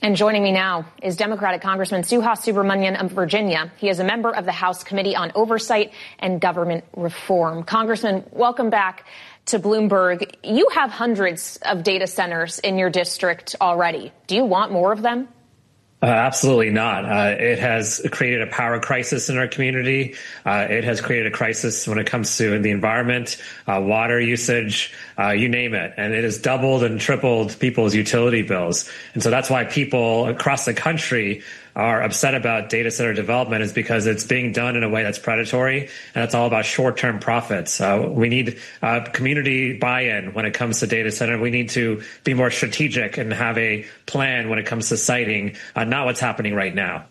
And joining me now is Democratic Congressman Suhas Subramanian of Virginia. He is a member of the House Committee on Oversight and Government Reform. Congressman, welcome back to Bloomberg. You have hundreds of data centers in your district already. Do you want more of them? Absolutely not. It has created a power crisis in our community. It has created a crisis when it comes to the environment, water usage, you name it. And it has doubled and tripled people's utility bills. And so that's why people across the country are upset about data center development, is because it's being done in a way that's predatory, and it's all about short-term profits. We need community buy-in when it comes to data center. We need to be more strategic and have a plan when it comes to siting, not what's happening right now.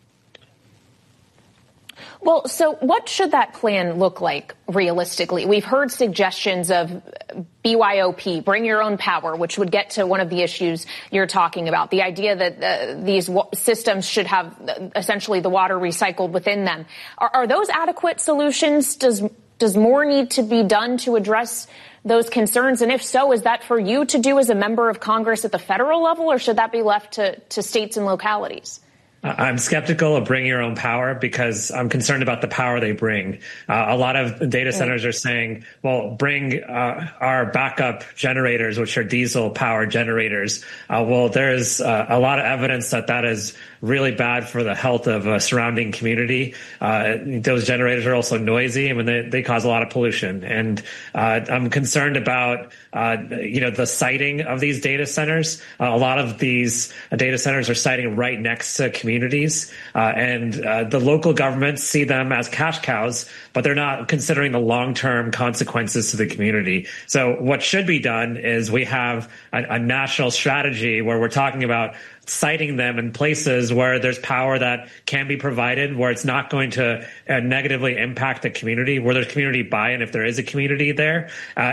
Well, so what should that plan look like realistically? We've heard suggestions of BYOP, bring your own power, which would get to one of the issues you're talking about. The idea that these systems should have essentially the water recycled within them. Are those adequate solutions? Does more need to be done to address those concerns? And if so, is that for you to do as a member of Congress at the federal level, or should that be left to states and localities? I'm skeptical of bring your own power because I'm concerned about the power they bring. A lot of data centers are saying, well, bring our backup generators, which are diesel powered generators. Well, there's a lot of evidence that is really bad for the health of a surrounding community. Those generators are also noisy. I mean, they cause a lot of pollution. And I'm concerned about, the siting of these data centers. A lot of these data centers are siting right next to communities. And the local governments see them as cash cows, but they're not considering the long-term consequences to the community. So what should be done is we have a national strategy where we're talking about siting them in places where there's power that can be provided, where it's not going to negatively impact the community, where there's community buy-in if there is a community there,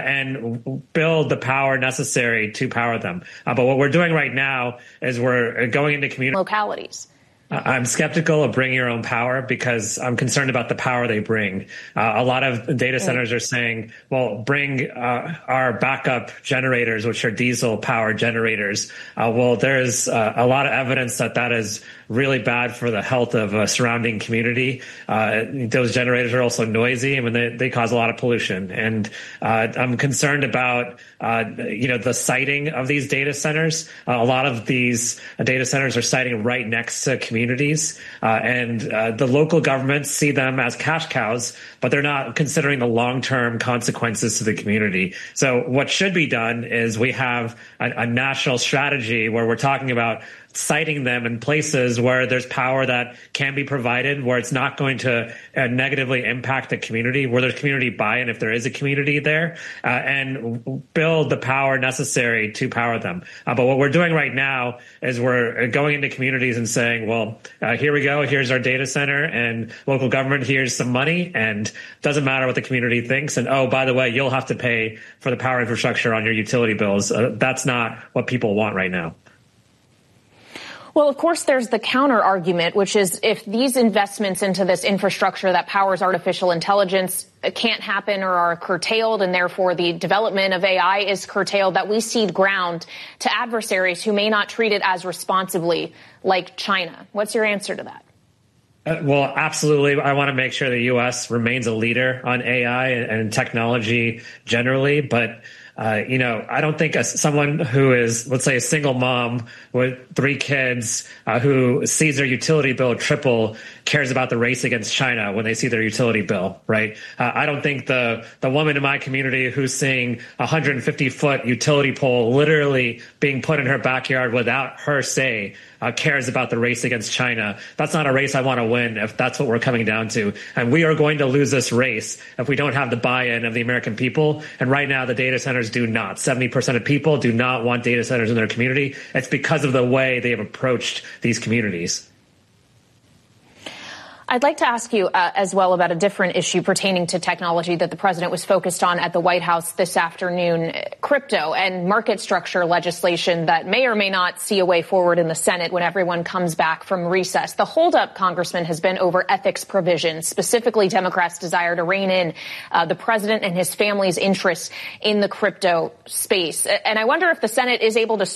and build the power necessary to power them. But what we're doing right now is we're going into community localities. I'm skeptical of bring your own power because I'm concerned about the power they bring. A lot of data centers are saying, well, bring our backup generators, which are diesel powered generators. Well, there's a lot of evidence that is really bad for the health of a surrounding community. Those generators are also noisy. I mean, they cause a lot of pollution. And I'm concerned about, the siting of these data centers. A lot of these data centers are siting right next to communities. And the local governments see them as cash cows, but they're not considering the long-term consequences to the community. So what should be done is we have a national strategy where we're talking about siting them in places where there's power that can be provided, where it's not going to negatively impact the community, where there's community buy-in if there is a community there, and build the power necessary to power them. But what we're doing right now is we're going into communities and saying, well, here we go, here's our data center, and local government, here's some money, and doesn't matter what the community thinks, and oh, by the way, you'll have to pay for the power infrastructure on your utility bills. That's not what people want right now. Well, of course, there's the counter argument, which is if these investments into this infrastructure that powers artificial intelligence can't happen or are curtailed, and therefore the development of AI is curtailed, that we cede ground to adversaries who may not treat it as responsibly, like China. What's your answer to that? Well, absolutely. I want to make sure the U.S. remains a leader on AI and technology generally, but I don't think someone who is, let's say, a single mom with 3 kids who sees their utility bill triple cares about the race against China when they see their utility bill, right? I don't think the woman in my community who's seeing a 150-foot utility pole literally being put in her backyard without her say cares about the race against China. That's not a race I want to win if that's what we're coming down to. And we are going to lose this race if we don't have the buy-in of the American people. And right now, the data centers do not. 70% of people do not want data centers in their community. It's because of the way they have approached these communities. I'd like to ask you as well about a different issue pertaining to technology that the president was focused on at the White House this afternoon, crypto and market structure legislation that may or may not see a way forward in the Senate when everyone comes back from recess. The holdup, Congressman, has been over ethics provisions, specifically Democrats' desire to rein in the president and his family's interests in the crypto space. And I wonder if the Senate is able to